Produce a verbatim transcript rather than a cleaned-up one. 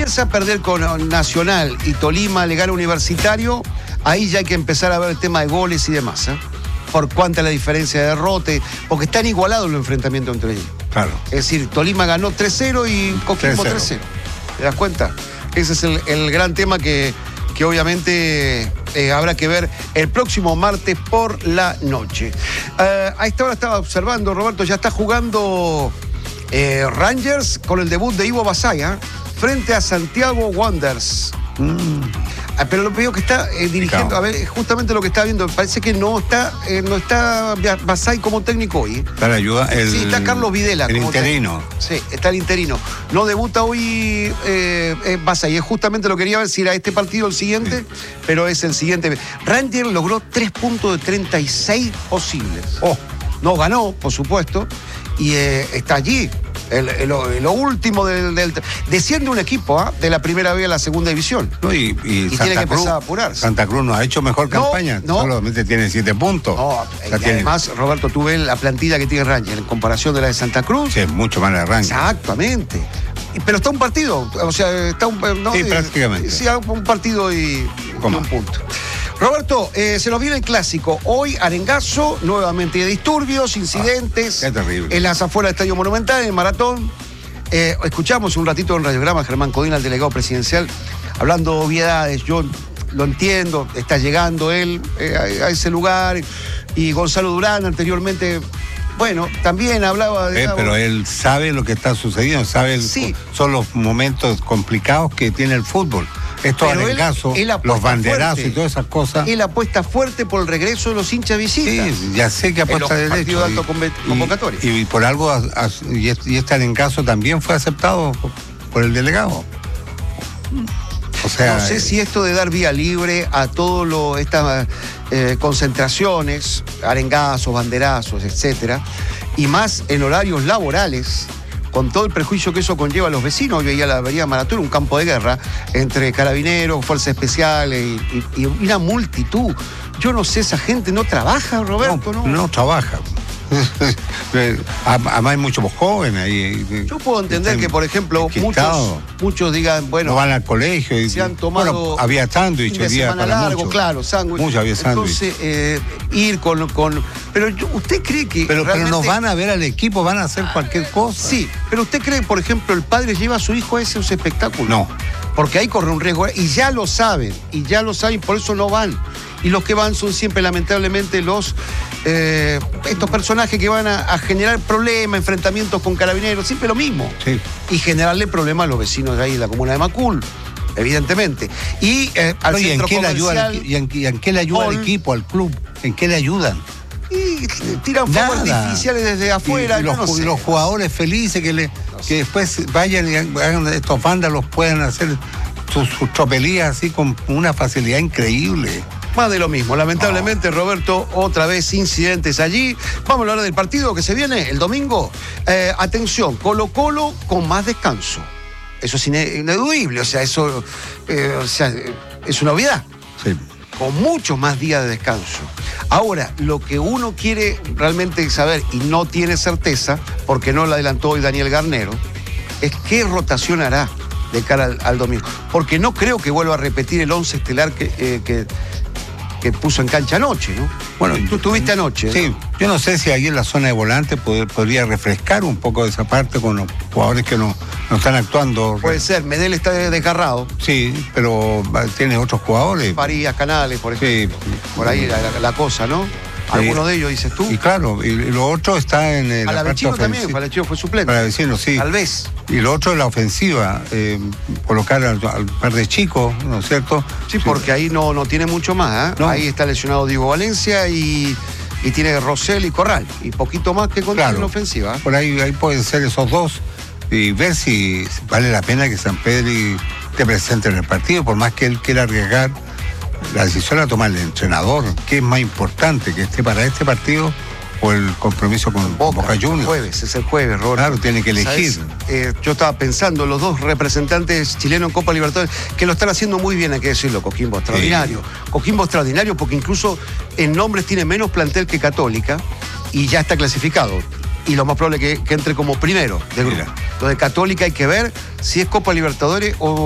empieza a perder con Nacional y Tolima le gana Universitario, ahí ya hay que empezar a ver el tema de goles y demás, ¿eh? Por cuánta la diferencia de derrote, porque están igualados los enfrentamientos entre ellos. Claro. Es decir, Tolima ganó tres cero y Coquimbo tres cero. ¿Te das cuenta? Ese es el, el gran tema que, que obviamente eh, habrá que ver el próximo martes por la noche. Uh, a esta hora estaba observando, Roberto, ya está jugando eh, Rangers con el debut de Ivo Basaya frente a Santiago Wanderers. Mm. Ah, pero lo veo que está eh, dirigiendo, claro. A ver, justamente lo que está viendo, parece que no está eh, no está Basay como técnico hoy. ¿eh? Está la ayuda, el, sí, está Carlos Videla. El como interino. Técnico. Sí, está el interino. No debuta hoy eh, eh, Basay, es justamente lo que quería ver si era este partido o el siguiente, sí. Pero es el siguiente. Rangers logró tres puntos de treinta y seis posibles. Oh. No ganó, por supuesto, y eh, está allí. El, el, lo último del, del desciende un equipo ¿eh? de la primera B a la segunda división. No, y, y, y Santa tiene que Cruz, empezar a apurarse. Santa Cruz no ha hecho mejor no, campaña, no. solamente tiene siete puntos. No, o sea, y tiene... además, Roberto, tú ves la plantilla que tiene Rangers en comparación de la de Santa Cruz. Sí, es mucho más la Rangers. Exactamente. Pero está un partido, o sea, está un... ¿no? Sí, prácticamente. Sí, un partido y, y un punto. Roberto, eh, se nos viene el clásico. Hoy, Arengazo, nuevamente disturbios, incidentes. Ah, qué terrible. En las afueras del Estadio Monumental, en el Maratón. Eh, escuchamos un ratito en radiograma a Germán Codina, el delegado presidencial, hablando de obviedades. Yo lo entiendo, está llegando él eh, a, a ese lugar. Y Gonzalo Durán anteriormente... Bueno, también hablaba de... Eh, pero él sabe lo que está sucediendo, sabe el, sí. Son los momentos complicados que tiene el fútbol. Estos arengazos, los banderazos fuerte. Y todas esas cosas. Él apuesta fuerte por el regreso de los hinchas visitas. Sí, ya sé que apuesta derecho. De alto convocatoria. Y, y por algo, y este arengazo también fue aceptado por el delegado. O sea, no sé si esto de dar vía libre a todas estas eh, concentraciones, arengazos, banderazos, etcétera, y más en horarios laborales, con todo el prejuicio que eso conlleva a los vecinos. Hoy veía la avenida Maratón, un campo de guerra entre carabineros, fuerzas especiales y, y, y una multitud. Yo no sé, esa gente no trabaja, Roberto, ¿no? No, no trabaja. Además hay muchos jóvenes ahí. Yo puedo entender que, por ejemplo, muchos, muchos digan, bueno, no van al colegio y se han tomado, bueno, había sándwich hoy día para largo, muchos. Claro, sándwich. Mucho había sándwich. Entonces, eh, ir con, con pero yo, ¿usted cree que pero, realmente... pero no van a ver al equipo, van a hacer cualquier cosa? Sí, pero ¿usted cree, por ejemplo, el padre lleva a su hijo a ese espectáculo? No. Porque ahí corre un riesgo, y ya lo saben, y ya lo saben, por eso no van. Y los que van son siempre, lamentablemente, los eh, estos personajes que van a, a generar problemas, enfrentamientos con carabineros, siempre lo mismo. Sí. Y generarle problemas a los vecinos de ahí de la comuna de Macul, evidentemente. Y eh, al no, ¿y centro en qué comercial... Le ayuda, y, en, ¿Y en qué le ayuda al equipo, al club? ¿En qué le ayudan? Y tiran fuegos artificiales desde afuera. Y, y los, no sé. los jugadores felices que, le, no sé. que después vayan y hagan estos vándalos, puedan hacer sus, sus tropelías así con una facilidad increíble. Más de lo mismo, lamentablemente, oh. Roberto, otra vez incidentes allí. Vamos a hablar del partido que se viene el domingo. Eh, atención, Colo-Colo con más descanso. Eso es ineludible, o sea, eso eh, o sea, es una obviedad. Sí. Con muchos más días de descanso. Ahora, lo que uno quiere realmente saber, y no tiene certeza, porque no lo adelantó hoy Daniel Garnero, es qué rotación hará de cara al, al domingo. Porque no creo que vuelva a repetir el once estelar que... Eh, que que puso en cancha anoche, ¿no? Bueno, tú estuviste anoche. Sí, ¿no? Yo no sé si ahí en la zona de volante pod- podría refrescar un poco de esa parte con los jugadores que no, no están actuando. Puede ser, Medel está desgarrado. Sí, pero tiene otros jugadores. Farías, Canales, por ejemplo. Sí. Por ahí la, la, la cosa, ¿no? Alguno sí. de ellos, dices tú. Y claro, y lo otro está en el. Alavecino también, Alavecino fue suplente. Alavecino, sí. Tal vez. Y lo otro es la ofensiva, eh, colocar al, al par de chicos, ¿no es cierto? Sí, porque sí. ahí no, no tiene mucho más, ¿eh? No. Ahí está lesionado Diego Valencia y, y tiene Rosell y Corral. Y poquito más que contar claro. en la ofensiva. ¿eh? Por ahí, ahí pueden ser esos dos y ver si vale la pena que San Pedro esté presente en el partido, por más que él quiera arriesgar. La decisión la toma el entrenador, que es más importante, que esté para este partido o el compromiso con Boca, Boca Juniors. El jueves, es el jueves, Roberto. Claro, tiene que elegir. Eh, yo estaba pensando, los dos representantes chilenos en Copa Libertadores, que lo están haciendo muy bien, hay que decirlo, Coquimbo extraordinario. Sí. Coquimbo extraordinario porque incluso en nombres tiene menos plantel que Católica y ya está clasificado. Y lo más probable es que, que entre como primero del grupo. Lo de Católica hay que ver si es Copa Libertadores o